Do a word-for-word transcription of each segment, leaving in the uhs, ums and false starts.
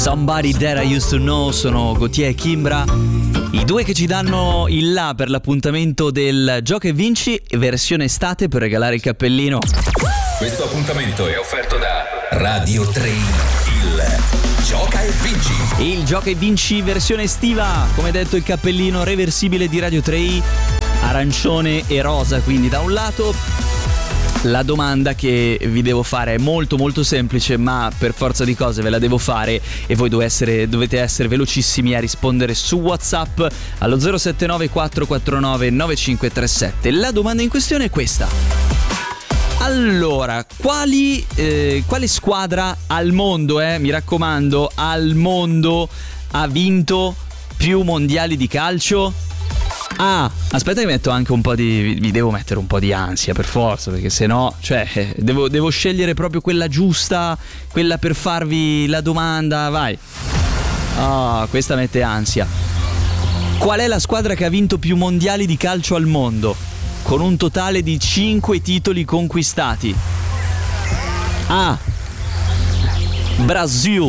Somebody That I Used to Know sono Gautier e Kimbra, i due che ci danno il là per l'appuntamento del Gioca e Vinci versione estate per regalare il cappellino. Questo appuntamento è offerto da Radio tre, il Gioca e Vinci. Il Gioca e Vinci versione estiva, come detto il cappellino reversibile di Radio tre, arancione e rosa, quindi da un lato. La domanda che vi devo fare è molto molto semplice, ma per forza di cose ve la devo fare e voi dovete essere, dovete essere velocissimi a rispondere su WhatsApp allo zero sette nove quattro quattro nove nove cinque tre sette. La domanda in questione è questa. Allora, quali, eh, quale squadra al mondo, eh, mi raccomando, al mondo ha vinto più mondiali di calcio? Ah, aspetta che metto anche un po' di... vi devo mettere un po' di ansia per forza, perché se no, cioè, devo, devo scegliere proprio quella giusta, quella per farvi la domanda, vai. Ah, oh, questa mette ansia. Qual è la squadra che ha vinto più mondiali di calcio al mondo, con un totale di cinque titoli conquistati? A. Brasil.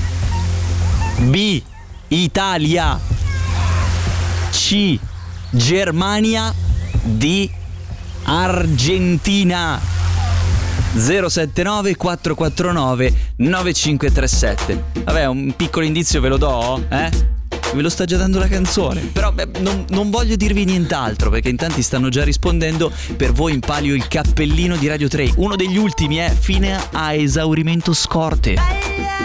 B. Italia. C. Germania. D. Argentina. zero sette nove quattro quattro nove nove cinque tre sette. Vabbè, un piccolo indizio ve lo do, eh? Ve lo sta già dando la canzone. Però beh, non, non voglio dirvi nient'altro, perché in tanti stanno già rispondendo. Per voi in palio il cappellino di Radio tre. Uno degli ultimi è fine a esaurimento scorte.